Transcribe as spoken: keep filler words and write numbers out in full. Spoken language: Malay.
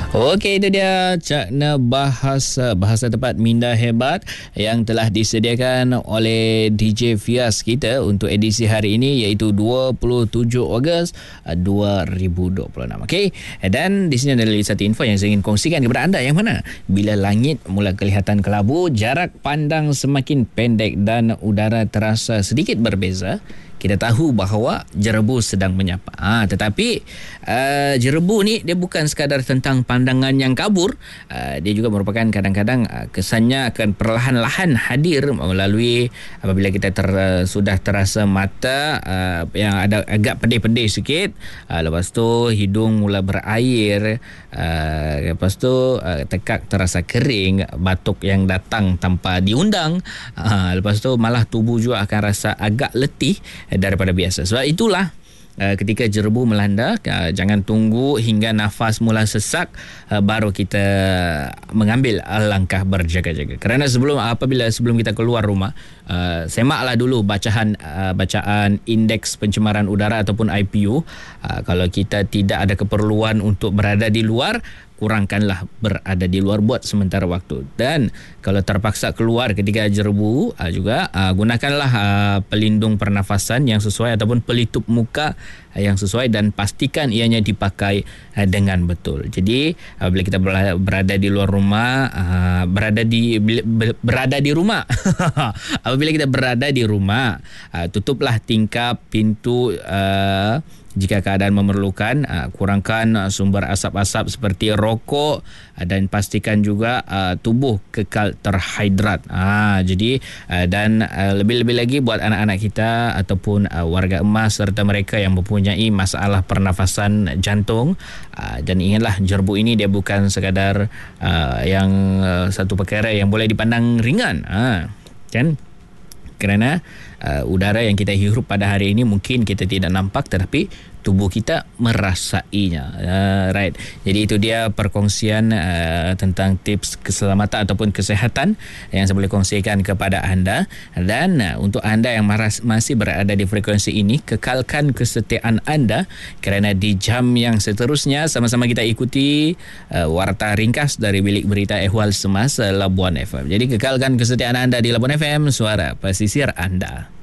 Okey, itu dia cakna bahasa bahasa tepat minda hebat yang telah disediakan oleh D J Fias kita untuk edisi hari ini, iaitu dua puluh tujuh Ogos dua ribu dua puluh enam. Okey, dan di sini ada lagi satu info yang saya ingin kongsikan kepada anda, yang mana bila langit mula kelihatan kelabu, jarak pandang semakin pendek dan udara terasa sedikit berbeza, kita tahu bahawa jerebu sedang menyapa. Ha, tetapi uh, jerebu ni dia bukan sekadar tentang pandangan yang kabur. Uh, dia juga merupakan kadang-kadang uh, kesannya akan perlahan-lahan hadir melalui apabila kita ter, uh, sudah terasa mata uh, yang ada agak pedih-pedih sikit. Uh, lepas tu hidung mula berair. Uh, lepas tu uh, tekak terasa kering, batuk yang datang tanpa diundang. Uh, lepas tu malah tubuh juga akan rasa agak letih daripada biasa. Sebab itulah uh, ketika jerebu melanda, uh, jangan tunggu hingga nafas mula sesak uh, baru kita mengambil langkah berjaga-jaga. Kerana sebelum apabila sebelum kita keluar rumah, uh, semaklah dulu bacaan uh, bacaan indeks pencemaran udara ataupun I P U. Uh, kalau kita tidak ada keperluan untuk berada di luar, kurangkanlah berada di luar buat sementara waktu. Dan kalau terpaksa keluar ketika jerebu, uh, juga uh, gunakanlah uh, pelindung pernafasan yang sesuai ataupun pelitup muka uh, yang sesuai, dan pastikan ianya dipakai uh, dengan betul. Jadi uh, bila kita berada di luar rumah, uh, berada di berada di rumah apabila kita berada di rumah, uh, tutuplah tingkap pintu uh, jika keadaan memerlukan. Uh, kurangkan uh, sumber asap-asap seperti rokok, uh, dan pastikan juga uh, tubuh kekal terhidrat. Uh, jadi uh, dan uh, lebih-lebih lagi buat anak-anak kita ataupun uh, warga emas serta mereka yang mempunyai masalah pernafasan jantung. Uh, dan ingatlah, jerebu ini dia bukan sekadar uh, yang uh, satu perkara yang boleh dipandang ringan. Uh, kan? Kerana uh, udara yang kita hirup pada hari ini mungkin kita tidak nampak, tetapi tubuh kita merasainya. Uh, right. Jadi itu dia perkongsian uh, tentang tips keselamatan ataupun kesihatan yang saya boleh kongsikan kepada anda. Dan uh, untuk anda yang maras, masih berada di frekuensi ini, kekalkan kesetiaan anda, kerana di jam yang seterusnya sama-sama kita ikuti uh, warta ringkas dari Bilik Berita Ehwal Semasa Labuan F M. Jadi kekalkan kesetiaan anda di Labuan F M, suara pesisir anda.